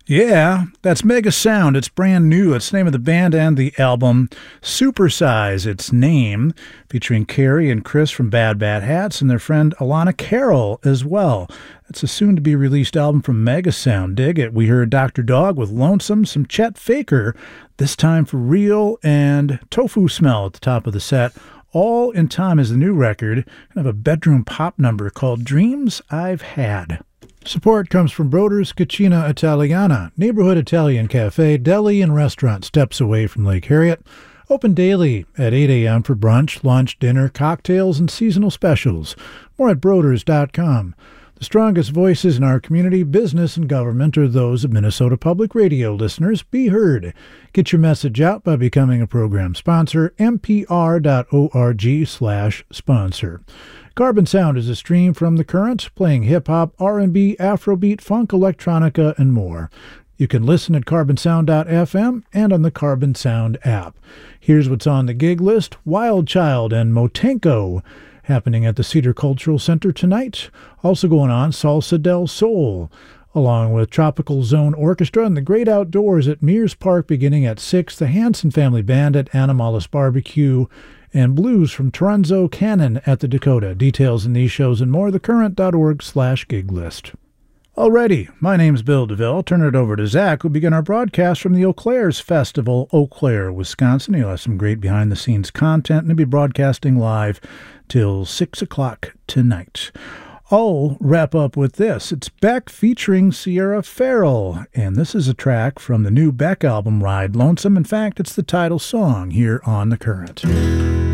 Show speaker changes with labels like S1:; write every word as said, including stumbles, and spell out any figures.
S1: Yeah, that's Mega Sound. It's brand new. It's the name of the band and the album. Supersize, its name, featuring Carrie and Chris from Bad Bad Hats and their friend Alana Carroll as well. It's a soon-to-be-released album from Mega Sound. Dig it. We heard Doctor Dog with Lonesome, some Chet Faker, this time for real, and Tofu Smell at the top of the set. All in Time is the new record, kind of a bedroom pop number called Dreams I've Had. Support comes from Broder's Cucina Italiana, neighborhood Italian cafe, deli, and restaurant steps away from Lake Harriet. Open daily at eight a.m. for brunch, lunch, dinner, cocktails, and seasonal specials. More at broders dot com. The strongest voices in our community, business, and government are those of Minnesota Public Radio listeners. Be heard. Get your message out by becoming a program sponsor, m p r dot org slash sponsor. Carbon Sound is a stream from The Current, playing hip-hop, R and B, Afrobeat, funk, electronica, and more. You can listen at carbon sound dot f m and on the Carbon Sound app. Here's what's on the gig list. Wild Child and Motenko happening at the Cedar Cultural Center tonight. Also going on, Salsa del Sol, along with Tropical Zone Orchestra and the Great Outdoors at Mears Park beginning at six. The Hanson Family Band at Animalis Barbecue, and blues from Toronzo Cannon at the Dakota. Details in these shows and more, thecurrent.org slash gig list. Alrighty, my name's Bill DeVille. I'll turn it over to Zach, who'll begin our broadcast from the Eau Claire's Festival, Eau Claire, Wisconsin. He'll have some great behind-the-scenes content, and he'll be broadcasting live till six o'clock tonight. I'll wrap up with this. It's Beck featuring Sierra Farrell, and this is a track from the new Beck album, Ride Lonesome. In fact, it's the title song here on The Current.